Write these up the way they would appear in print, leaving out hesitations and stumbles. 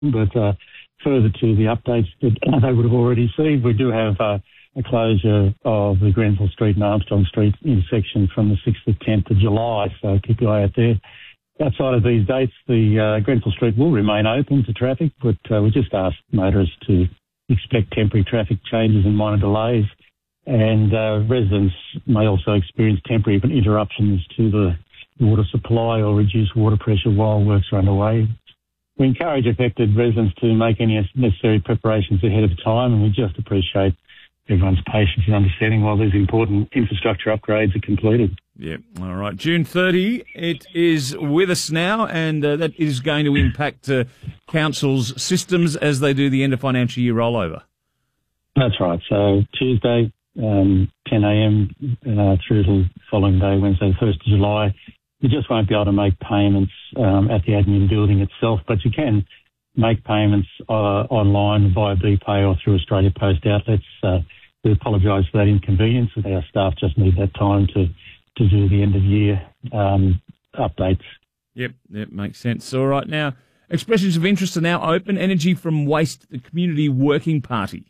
but further to the updates that they would have already seen, we do have a closure of the Grenfell Street and Armstrong Street intersection from the 6th to 10th of July, so keep your eye out there. Outside of these dates, the Grenfell Street will remain open to traffic, but we just ask motorists to expect temporary traffic changes and minor delays. And residents may also experience temporary interruptions to the water supply or reduced water pressure while works are underway. We encourage affected residents to make any necessary preparations ahead of time, and we just appreciate everyone's patience and understanding while these important infrastructure upgrades are completed. Yeah, all right. June 30, it is with us now, and that is going to impact councils' systems as they do the end of financial year rollover. That's right. So Tuesday, 10 a.m. Through to the following day, Wednesday, 1st of July, you just won't be able to make payments at the admin building itself, but you can make payments online via BPay or through Australia Post outlets. We apologise for that inconvenience, and our staff just need that time to do the end of year updates. Yep, makes sense. All right, now, expressions of interest are now open. Energy from Waste, the Community Working Party.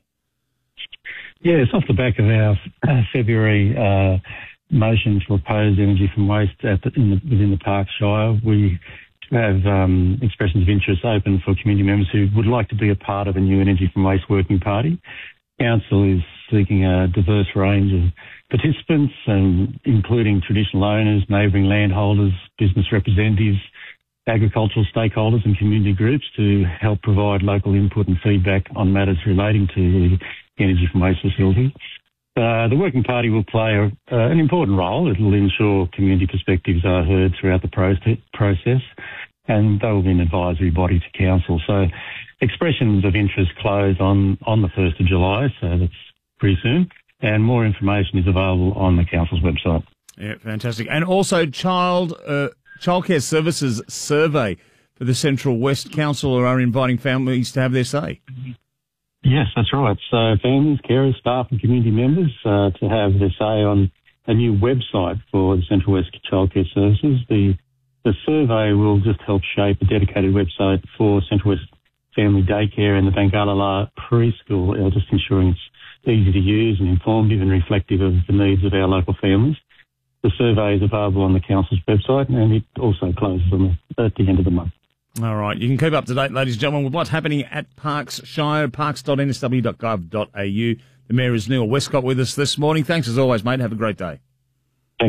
Yes, off the back of our February motion to oppose energy from waste within the Parkes Shire, we have expressions of interest open for community members who would like to be a part of a new Energy from Waste working party. Council is seeking a diverse range of participants, including traditional owners, neighbouring landholders, business representatives, agricultural stakeholders and community groups to help provide local input and feedback on matters relating to the Energy from Waste facility. The working party will play an important role. It will ensure community perspectives are heard throughout the process, and they will be an advisory body to council. So expressions of interest close on the 1st of July, so that's pretty soon, and more information is available on the council's website. Yeah, fantastic. And also childcare services survey for the Central West Council are inviting families to have their say. Yes, that's right. So families, carers, staff and community members to have their say on a new website for the Central West Childcare Services. The survey will just help shape a dedicated website for Central West Family Daycare and the Bangala Preschool, just ensuring it's easy to use and informative and reflective of the needs of our local families. The survey is available on the council's website, and it also closes at the end of the month. All right. You can keep up to date, ladies and gentlemen, with what's happening at Parkes Shire, parkes.nsw.gov.au. The Mayor is Neil Westcott with us this morning. Thanks as always, mate. Have a great day.